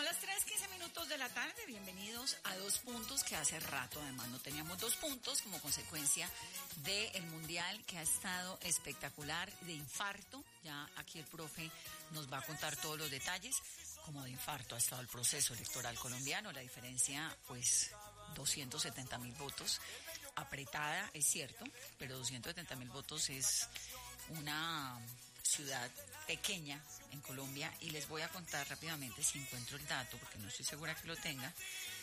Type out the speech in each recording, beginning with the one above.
Son las 3:15 de la tarde, bienvenidos a Dos Puntos, que hace rato además no teníamos Dos Puntos como consecuencia del Mundial, que ha estado espectacular, de infarto. Ya aquí el profe nos va a contar todos los detalles. Como de infarto ha estado el proceso electoral colombiano, la diferencia pues 270.000 votos, apretada es cierto, pero 270.000 votos es una ciudad pequeña en Colombia, y les voy a contar rápidamente, si encuentro el dato, porque no estoy segura que lo tenga,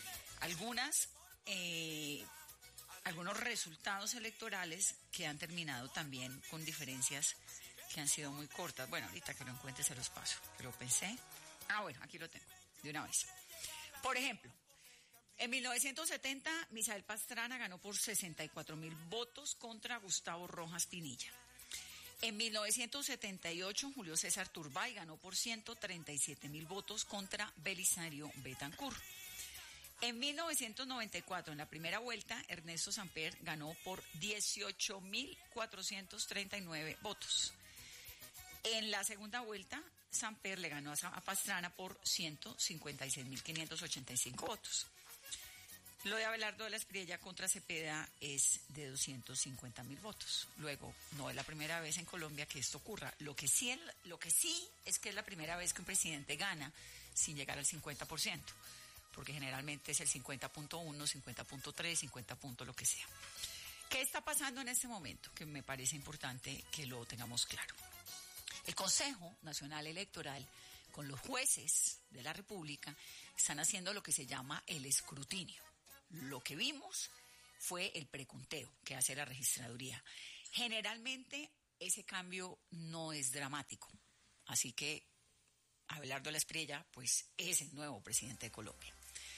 algunos resultados electorales que han terminado también con diferencias que han sido muy cortas. Bueno, ahorita que lo encuentre se los paso, pero pensé, bueno, aquí lo tengo, de una vez. Por ejemplo, en 1970, Misael Pastrana ganó por 64.000 votos contra Gustavo Rojas Pinilla. En 1978, Julio César Turbay ganó por 137.000 votos contra Belisario Betancur. En 1994, en la primera vuelta, Ernesto Samper ganó por 18.439 votos. En la segunda vuelta, Samper le ganó a Pastrana por 156.585 votos. Lo de Abelardo de la Espriella contra Cepeda es de 250.000 votos. Luego, no es la primera vez en Colombia que esto ocurra. Lo que sí es que es la primera vez que un presidente gana sin llegar al 50%, porque generalmente es el 50.1, 50.3, 50 puntos, lo que sea. ¿Qué está pasando en este momento? Que me parece importante que lo tengamos claro. El Consejo Nacional Electoral, con los jueces de la República, están haciendo lo que se llama el escrutinio. Lo que vimos fue el preconteo que hace la registraduría. Generalmente ese cambio no es dramático, así que Abelardo de la Espriella pues es el nuevo presidente de Colombia.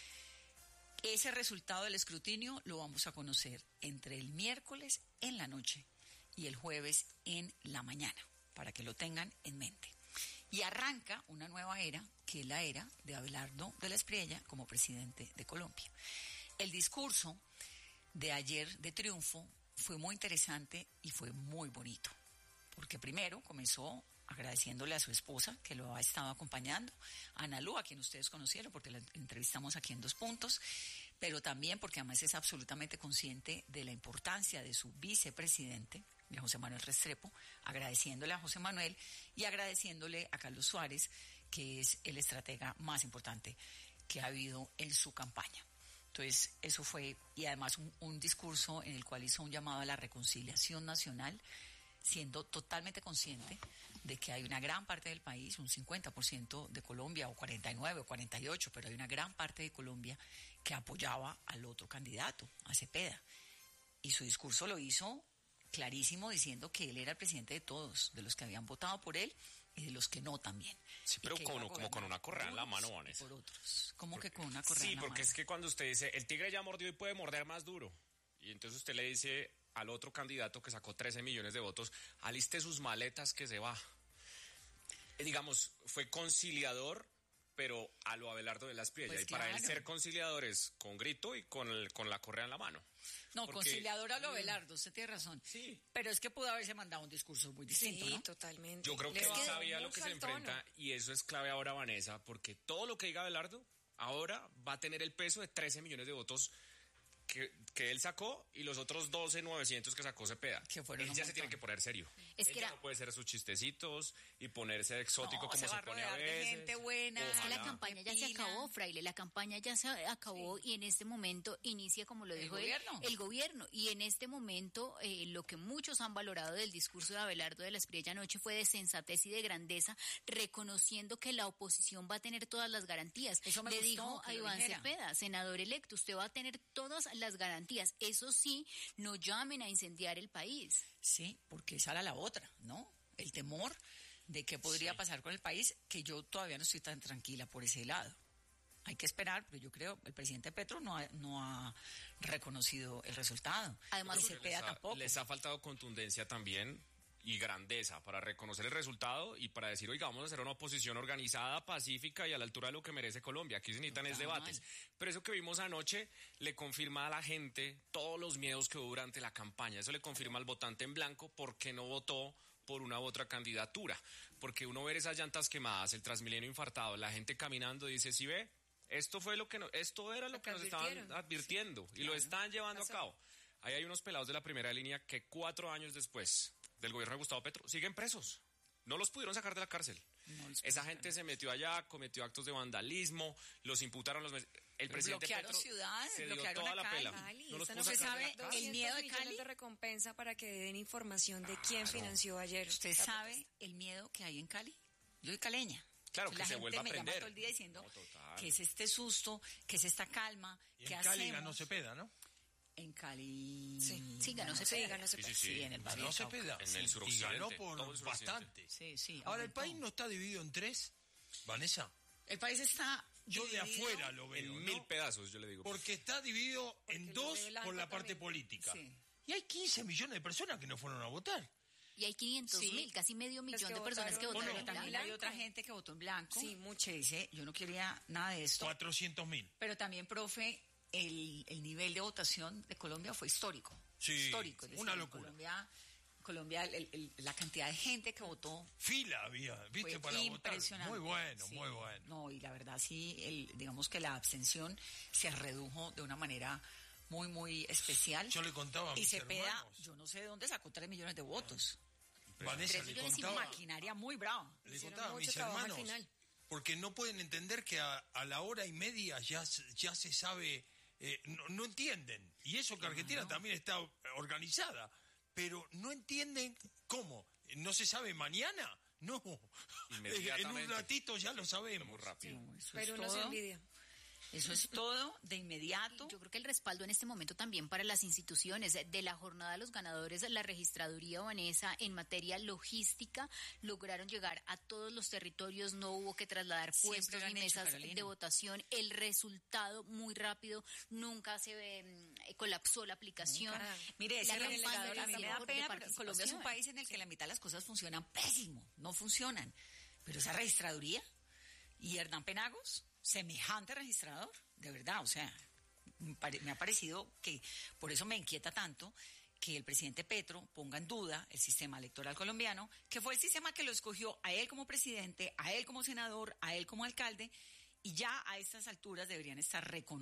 Ese resultado del escrutinio lo vamos a conocer entre el miércoles en la noche y el jueves en la mañana, para que lo tengan en mente. Y arranca una nueva era, que es la era de Abelardo de la Espriella como presidente de Colombia. El discurso de ayer de triunfo fue muy interesante y fue muy bonito, porque primero comenzó agradeciéndole a su esposa, que lo ha estado acompañando, Ana Lu, a quien ustedes conocieron porque la entrevistamos aquí en Dos Puntos, pero también porque además es absolutamente consciente de la importancia de su vicepresidente, de José Manuel Restrepo, agradeciéndole a José Manuel y agradeciéndole a Carlos Suárez, que es el estratega más importante que ha habido en su campaña. Entonces, eso fue, y además un discurso en el cual hizo un llamado a la reconciliación nacional, siendo totalmente consciente de que hay una gran parte del país, un 50% de Colombia, o 49 o 48, pero hay una gran parte de Colombia que apoyaba al otro candidato, a Cepeda. Y su discurso lo hizo clarísimo, diciendo que él era el presidente de todos, de los que habían votado por él y de los que no también. Sí, pero como con una correa en la mano, Vanessa. Por otros. ¿Cómo que con una correa en la mano? Sí, porque es que cuando usted dice, el tigre ya mordió y puede morder más duro, y entonces usted le dice al otro candidato que sacó 13 millones de votos, aliste sus maletas que se va. Digamos, fue conciliador, pero a lo Abelardo de la Espriella. Pues y claro, para él ser conciliador es con grito y con la correa en la mano. No, porque, conciliador a lo Abelardo, usted tiene razón. Sí. Pero es que pudo haberse mandado un discurso muy distinto, sí, ¿no? Totalmente. Yo creo que él sabía lo que se enfrenta, y eso es clave ahora, Vanessa, porque todo lo que diga Abelardo ahora va a tener el peso de 13 millones de votos que él sacó, y los otros 12.900 que sacó Cepeda. Él ya se tiene que poner serio. Es que no puede ser sus chistecitos y ponerse exótico como se pone a veces. De gente buena. Es que la campaña ya se acabó, Fraile, la campaña ya se acabó, sí. Y en este momento inicia, como lo dijo él, el gobierno. Y en este momento lo que muchos han valorado del discurso de Abelardo de la Espriella anoche fue de sensatez y de grandeza, reconociendo que la oposición va a tener todas las garantías. Eso me Le gustó, dijo a Iván Cepeda, senador electo, usted va a tener todas las garantías. Eso sí, no llamen a incendiar el país. Sí, porque esa era la otra, ¿no? El temor de qué podría pasar con el país, que yo todavía no estoy tan tranquila por ese lado. Hay que esperar, pero yo creo que el presidente Petro no ha reconocido el resultado. Además, Cepeda tampoco. Les ha faltado contundencia también y grandeza para reconocer el resultado y para decir, oiga, vamos a hacer una oposición organizada, pacífica y a la altura de lo que merece Colombia. Aquí se necesitan es debates. Pero eso que vimos anoche le confirma a la gente todos los miedos que hubo durante la campaña. Eso le confirma al votante en blanco por qué no votó por una u otra candidatura, porque uno ver esas llantas quemadas, el Transmilenio infartado, la gente caminando, dice, ¿sí ve? Esto era lo que nos estaban advirtiendo y lo están llevando a cabo. Ahí hay unos pelados de la primera línea que 4 años después del gobierno de Gustavo Petro siguen presos. No los pudieron sacar de la cárcel. Esa gente se metió allá, cometió actos de vandalismo, los imputaron el presidente bloquearon Petro ciudades, se dio bloquearon toda a la Cali. pela. No se sabe el miedo de Cali de recompensa para que den información de quién financió ayer. ¿Usted sabe el miedo que hay en Cali? Yo soy caleña. Claro, que se vuelva a me prender. llama todo el día diciendo que es este susto, que es esta calma, y que en Cali hacemos. ganó Cepeda, ¿no? En Cali... Sí, ganó Cepeda. Sí, en el Valle Ganó del Cauca. Cepeda. En el Y suroccidente, ganó todo el por suroccidente. bastante. Sí. Ahora, ¿el aumentó. país no está dividido en 3, Vanessa? El país está Yo de dividido afuera lo veo, En ¿no? 1000 pedazos, yo le digo. Porque está dividido en lo 2 ve Blanco por la parte también. política. Sí. Y hay 15 millones de personas que no fueron a votar. Y hay 500.000, casi medio millón de personas que votaron Pero en también blanco. hay otra gente que votó en blanco. Sí, mucho. Que dice, yo no quería nada de esto. 400.000. Pero también, profe, el nivel de votación de Colombia fue histórico. Sí, histórico. Es decir, una en locura. Colombia la cantidad de gente que votó Fila había, ¿viste? fue Para votar. impresionante. Muy bueno, Sí. muy bueno. No, y la verdad sí, digamos que la abstención se redujo de una manera muy, muy especial. Yo le contaba a y mis Cepeda, hermanos. yo no sé de dónde sacó 3 millones de votos. Vanessa, 3 le millones y contaba, maquinaria muy brava. le Hicieron contaba a mis mucho trabajo al hermanos. final. Porque no pueden entender que a la hora y media ya se sabe, no entienden. Y eso que Argentina también está organizada, pero no entienden cómo. ¿No se sabe mañana? No. En Inmediatamente. un ratito ya lo sabemos. Muy rápido. No, eso Pero es no se todo. envidia. Eso es todo de inmediato. Yo creo que el respaldo en este momento también para las instituciones de la jornada de los ganadores, la registraduría, Vanessa, en materia logística, lograron llegar a todos los territorios, no hubo que trasladar Siempre puestos lo han ni hecho, mesas Carolina. de votación, el resultado muy rápido, nunca se colapsó la aplicación. Nunca. Mire, La ese campaña respaldo a mí me da de pena porque Colombia es un participación. país en el que la mitad de las cosas funcionan pésimo, no funcionan. Pero esa registraduría y Hernán Penagos, semejante registrador, de verdad, o sea, me ha parecido que por eso me inquieta tanto que el presidente Petro ponga en duda el sistema electoral colombiano, que fue el sistema que lo escogió a él como presidente, a él como senador, a él como alcalde, y ya a estas alturas deberían estar reconocidos